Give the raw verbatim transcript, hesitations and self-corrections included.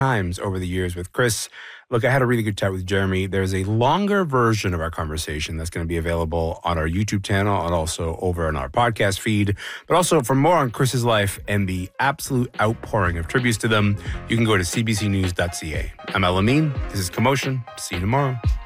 times over the years with Chris. Look, I had a really good chat with Jeremy. There's a longer version of our conversation that's going to be available on our YouTube channel and also over on our podcast feed. But also for more on Chris's life and the absolute outpouring of tributes to them, you can go to c b c news dot c a. I'm Elamine. This is Commotion. See you tomorrow.